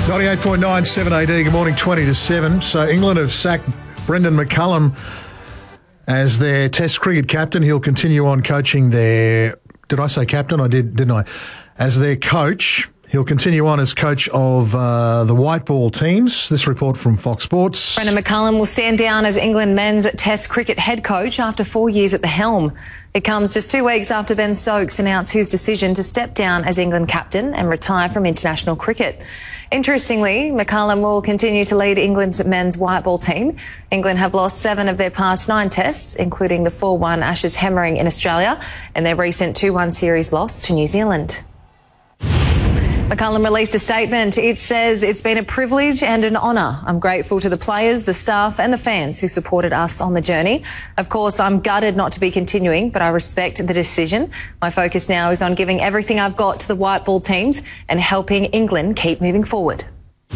98.9 7AD, good morning, 20 to 7. So England have sacked Brendan McCullum as their Test cricket captain. He'll continue on coaching their... Did I say captain? I did, didn't I? As their coach. He'll continue on as coach of the white ball teams. This report from Fox Sports. Brendan McCullum will stand down as England men's Test cricket head coach after 4 years at the helm. It comes just 2 weeks after Ben Stokes announced his decision to step down as England captain and retire from international cricket. Interestingly, McCullum will continue to lead England's men's white ball team. England have lost 7 of their past 9 tests, including the 4-1 Ashes hammering in Australia and their recent 2-1 series loss to New Zealand. McCullum released a statement. It says, "It's been a privilege and an honour. I'm grateful to the players, the staff and the fans who supported us on the journey. Of course, I'm gutted not to be continuing, but I respect the decision. My focus now is on giving everything I've got to the white ball teams and helping England keep moving forward."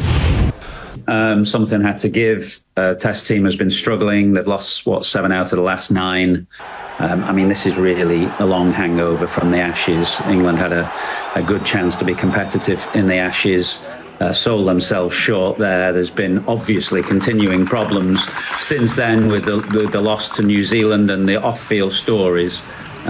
Something had to give. Test team has been struggling. They've lost, 7 out of the last 9. This is really a long hangover from the Ashes. England had a good chance to be competitive in the Ashes, sold themselves short there. There's been obviously continuing problems since then with the loss to New Zealand and the off-field stories,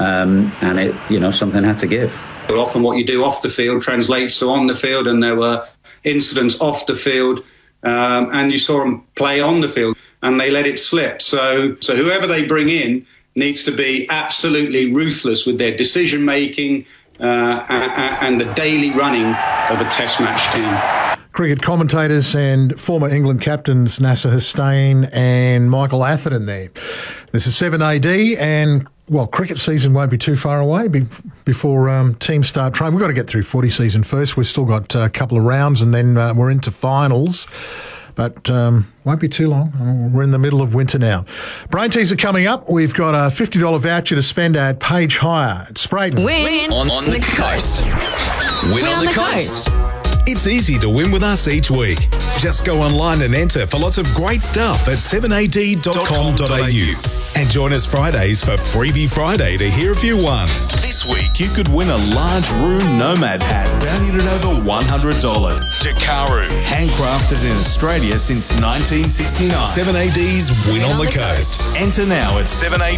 something had to give. Often what you do off the field translates to on the field, and there were incidents off the field, and you saw them play on the field, and they let it slip. So whoever they bring in needs to be absolutely ruthless with their decision-making and the daily running of a Test match team. Cricket commentators and former England captains Nasser Hussain and Michael Atherton there. This is 7AD and, cricket season won't be too far away before teams start training. We've got to get through footy season first. We've still got a couple of rounds and then we're into finals. But won't be too long. We're in the middle of winter now. Brain Teaser coming up. We've got a $50 voucher to spend at Page Hire at Sprayton. Win on the coast. Win on the coast. It's easy to win with us each week. Just go online and enter for lots of great stuff at 7ad.com.au. And join us Fridays for Freebie Friday to hear if you won. This week, you could win a large Room Nomad hat valued at over $100. Jakaru, handcrafted in Australia since 1969. 7AD's Win on the Coast. Enter now at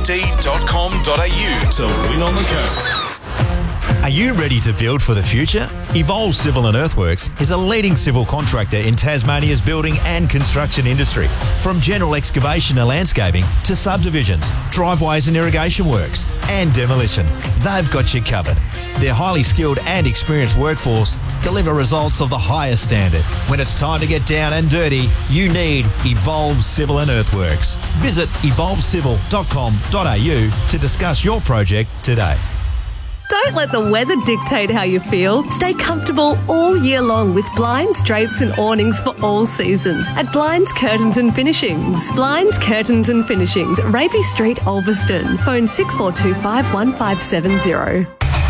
7ad.com.au to win on the coast. Are you ready to build for the future? Evolve Civil and Earthworks is a leading civil contractor in Tasmania's building and construction industry. From general excavation and landscaping to subdivisions, driveways and irrigation works, and demolition, they've got you covered. Their highly skilled and experienced workforce deliver results of the highest standard. When it's time to get down and dirty, you need Evolve Civil and Earthworks. Visit evolvecivil.com.au to discuss your project today. Don't let the weather dictate how you feel. Stay comfortable all year long with blinds, drapes and awnings for all seasons at Blinds, Curtains and Finishings. Blinds, Curtains and Finishings, Rapey Street, Ulverston. Phone 6425 1570.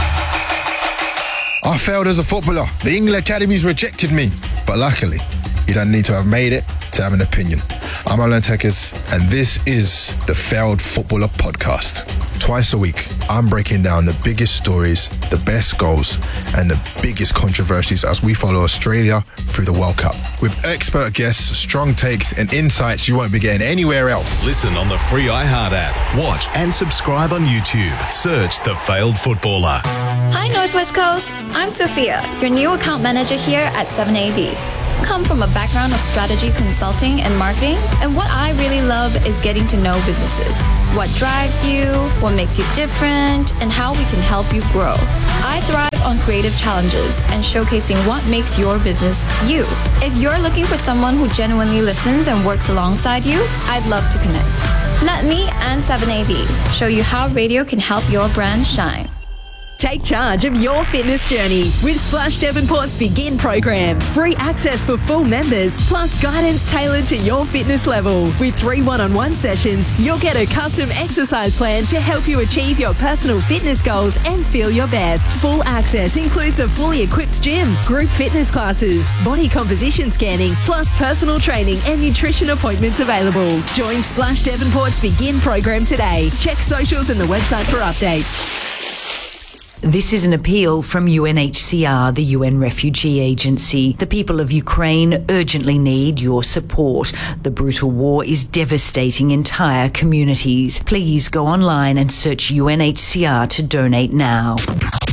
I failed as a footballer. The England Academies rejected me. But luckily, you don't need to have made it to have an opinion. I'm Alan Tekers, and this is the Failed Footballer Podcast. Twice a week, I'm breaking down the biggest stories, the best goals, and the biggest controversies as we follow Australia through the World Cup. With expert guests, strong takes, and insights you won't be getting anywhere else. Listen on the free iHeart app. Watch and subscribe on YouTube. Search The Failed Footballer. Hi, Northwest Coast. I'm Sophia, your new account manager here at 7AD. Come from a background of strategy consulting and marketing, and what I really love is getting to know businesses. What drives you, what makes you different, and how we can help you grow. I thrive on creative challenges and showcasing what makes your business you. If you're looking for someone who genuinely listens and works alongside you, I'd love to connect. Let me and 7AD show you how radio can help your brand shine. Take charge of your fitness journey with Splash Devonport's Begin program. Free access for full members, plus guidance tailored to your fitness level. With 3 one-on-one sessions, you'll get a custom exercise plan to help you achieve your personal fitness goals and feel your best. Full access includes a fully equipped gym, group fitness classes, body composition scanning, plus personal training and nutrition appointments available. Join Splash Devonport's Begin program today. Check socials and the website for updates. This is an appeal from UNHCR, the UN Refugee Agency. The people of Ukraine urgently need your support. The brutal war is devastating entire communities. Please go online and search UNHCR to donate now.